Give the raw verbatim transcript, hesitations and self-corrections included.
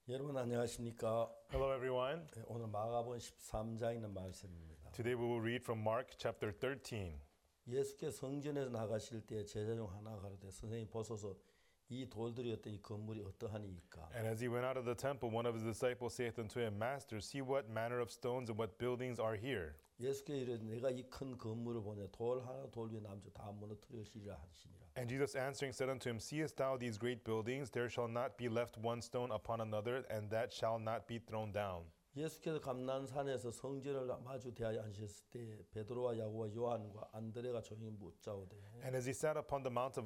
여러분 안녕하십니까? Hello, everyone. 네, 오늘 마가복음 십삼 장에 있는 말씀입니다. Today we will read from Mark chapter thirteen. 예수께서 성전에서 나가실 때 제자 중 하나가 가로되 선생님 보소서 이 돌들이 어떤 이 건물이 어떠하니이까? And as he went out of the temple, one of his disciples saith unto him, Master, see what manner of stones and what buildings are here. 예수께서 이르되 내가 이 큰 건물을 보내 돌 하나 돌 위에 남주 다 무너뜨리시리라 하시니라. And Jesus answering said unto him, Seest thou these great buildings? There shall not be left one stone upon another, and that shall not be thrown down. 예수께서 감난산에서 성전을 마주 대하여 앉으셨을 때 베드로와 야고보와 요한과 안드레가 조용히 묻자오되 And as he sat upon the mount of